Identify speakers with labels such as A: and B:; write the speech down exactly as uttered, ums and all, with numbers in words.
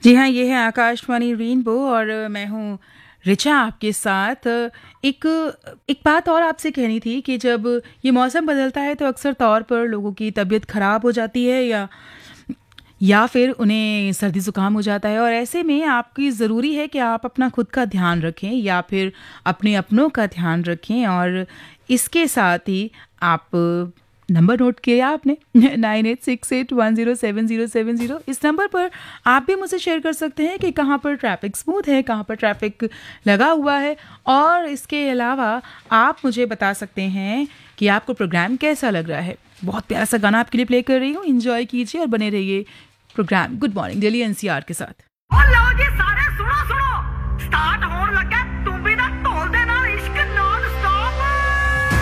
A: जी हाँ, ये है आकाशवाणी रेनबो और मैं हूँ ऋचा आपके साथ। एक एक बात और आपसे कहनी थी कि जब ये मौसम बदलता है तो अक्सर तौर पर लोगों की तबीयत ख़राब हो जाती है या या फिर उन्हें सर्दी ज़ुकाम हो जाता है और ऐसे में आपकी ज़रूरी है कि आप अपना खुद का ध्यान रखें या फिर अपने अपनों का ध्यान रखें। और इसके साथ ही आप नंबर नोट किया आपने nine eight six eight one zero seven zero seven zero. इस नंबर पर आप भी मुझसे शेयर कर सकते हैं कि कहाँ पर ट्रैफिक स्मूथ है, कहाँ पर ट्रैफिक लगा हुआ है। और इसके अलावा आप मुझे बता सकते हैं कि आपको प्रोग्राम कैसा लग रहा है। बहुत प्यारा सा गाना आपके लिए प्ले कर रही हूँ, एंजॉय कीजिए और बने रहिए programme good morning Delhi NCR के साथ।